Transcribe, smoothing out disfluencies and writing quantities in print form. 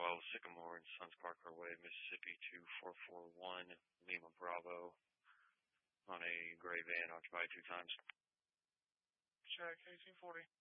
Sycamore and Sons Park Way, Mississippi 2441, Lima Bravo, on a gray van occupied 2 times. Check, 1840.